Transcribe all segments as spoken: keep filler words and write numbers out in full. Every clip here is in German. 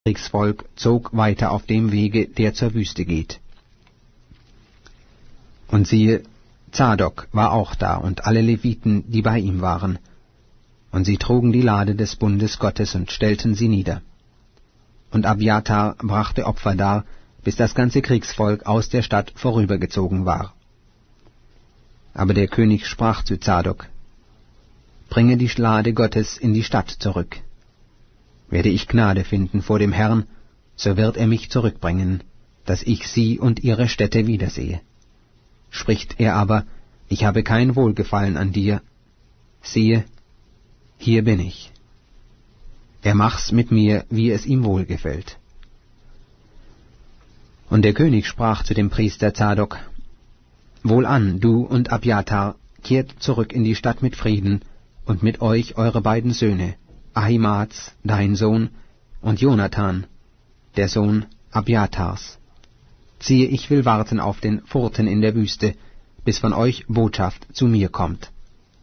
Kriegsvolk zog weiter auf dem Wege, der zur Wüste geht. Und siehe, Zadok war auch da und alle Leviten, die bei ihm waren. Und sie trugen die Lade des Bundes Gottes und stellten sie nieder. Und Abjatar brachte Opfer dar, bis das ganze Kriegsvolk aus der Stadt vorübergezogen war. Aber der König sprach zu Zadok: Bringe die Lade Gottes in die Stadt zurück. Werde ich Gnade finden vor dem Herrn, so wird er mich zurückbringen, dass ich sie und ihre Städte wiedersehe. Spricht er aber: Ich habe kein Wohlgefallen an dir, siehe, hier bin ich. Er mach's mit mir, wie es ihm wohlgefällt. Und der König sprach zu dem Priester Zadok: Wohlan, du und Abjatar, kehrt zurück in die Stadt mit Frieden, und mit euch eure beiden Söhne, Ahimaaz, dein Sohn, und Jonathan, der Sohn Abjatars. Siehe, ich will warten auf den Furten in der Wüste, bis von euch Botschaft zu mir kommt.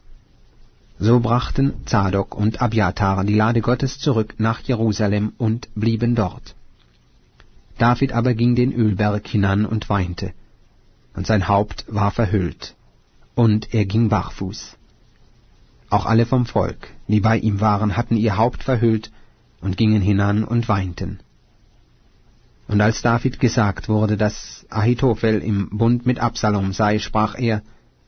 So brachten Zadok und Abjatar die Lade Gottes zurück nach Jerusalem und blieben dort. David aber ging den Ölberg hinan und weinte, und sein Haupt war verhüllt, und er ging barfuß. Auch alle vom Volk, die bei ihm waren, hatten ihr Haupt verhüllt und gingen hinan und weinten. Und als David gesagt wurde, dass Ahitophel im Bund mit Absalom sei, sprach er: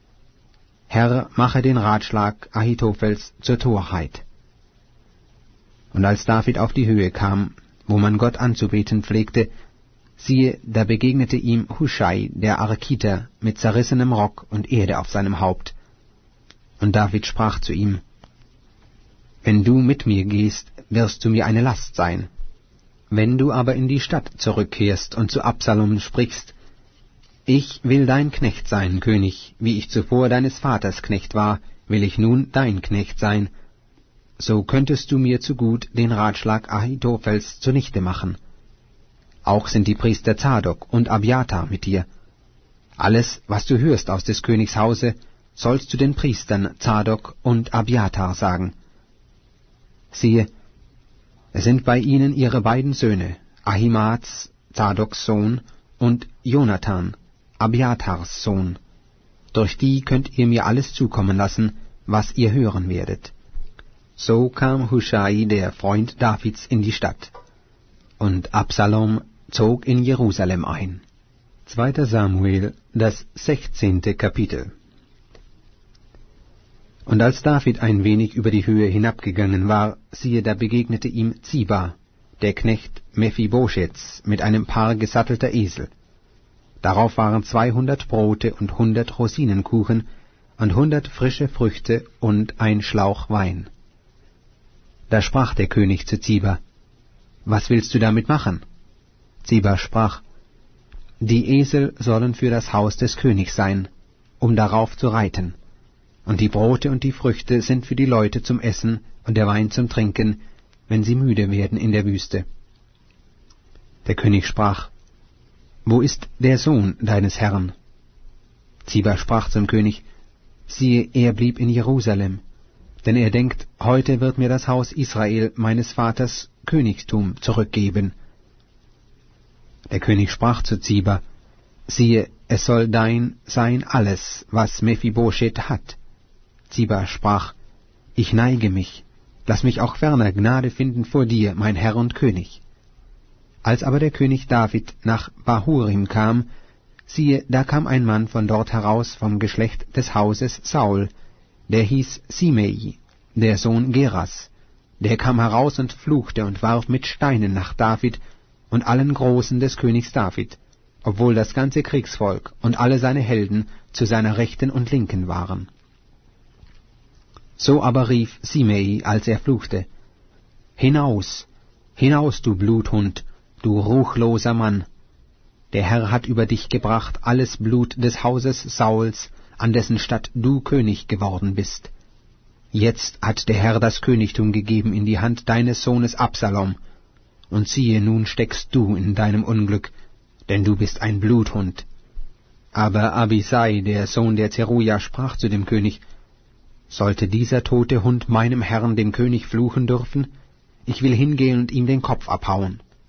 Herr, mache den Ratschlag Ahitophels zur Torheit. Und als David auf die Höhe kam, wo man Gott anzubeten pflegte, siehe, da begegnete ihm Huschai, der Arkiter, mit zerrissenem Rock und Erde auf seinem Haupt. Und David sprach zu ihm: Wenn du mit mir gehst, wirst du mir eine Last sein. Wenn du aber in die Stadt zurückkehrst und zu Absalom sprichst: Ich will dein Knecht sein, König, wie ich zuvor deines Vaters Knecht war, will ich nun dein Knecht sein, so könntest du mir zu gut den Ratschlag Ahitophels zunichte machen. Auch sind die Priester Zadok und Abjatar mit dir. Alles, was du hörst aus des Königs Hause, sollst du den Priestern Zadok und Abjatar sagen. Siehe, es sind bei ihnen ihre beiden Söhne, Ahimaaz, Zadoks Sohn, und Jonathan, Abjatars Sohn. Durch die könnt ihr mir alles zukommen lassen, was ihr hören werdet. So kam Huschai, der Freund Davids, in die Stadt, und Absalom zog in Jerusalem ein. Zweiter Samuel, das sechzehnte Kapitel. Und als David ein wenig über die Höhe hinabgegangen war, siehe, da begegnete ihm Ziba, der Knecht Mephibosheths, mit einem Paar gesattelter Esel. Darauf waren zweihundert Brote und hundert Rosinenkuchen und hundert frische Früchte und ein Schlauch Wein. Da sprach der König zu Ziba: Was willst du damit machen? Ziba sprach: Die Esel sollen für das Haus des Königs sein, um darauf zu reiten. Und die Brote und die Früchte sind für die Leute zum Essen und der Wein zum Trinken, wenn sie müde werden in der Wüste. Der König sprach: Wo ist der Sohn deines Herrn? Ziba sprach zum König: Siehe, er blieb in Jerusalem, denn er denkt, heute wird mir das Haus Israel meines Vaters Königtum zurückgeben. Der König sprach zu Ziba: Siehe, es soll dein sein alles, was Mephibosheth hat. Ziba sprach: Ich neige mich, lass mich auch ferner Gnade finden vor dir, mein Herr und König. Als aber der König David nach Bahurim kam, siehe, da kam ein Mann von dort heraus vom Geschlecht des Hauses Saul, der hieß Simei, der Sohn Geras. Der kam heraus und fluchte und warf mit Steinen nach David und allen Großen des Königs David, obwohl das ganze Kriegsvolk und alle seine Helden zu seiner Rechten und Linken waren. So aber rief Simei, als er fluchte: Hinaus, hinaus, du Bluthund, du ruchloser Mann! Der Herr hat über dich gebracht alles Blut des Hauses Sauls, an dessen Statt du König geworden bist. Jetzt hat der Herr das Königtum gegeben in die Hand deines Sohnes Absalom, und siehe, nun steckst du in deinem Unglück, denn du bist ein Bluthund. Aber Abisai, der Sohn der Zeruja, sprach zu dem König: Sollte dieser tote Hund meinem Herrn, dem König, fluchen dürfen? Ich will hingehen und ihm den Kopf abhauen.